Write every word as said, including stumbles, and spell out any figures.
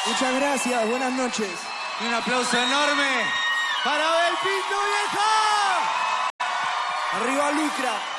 Muchas gracias, buenas noches. Y un aplauso enorme para Abel Pinto, viejo. Arriba Lucra.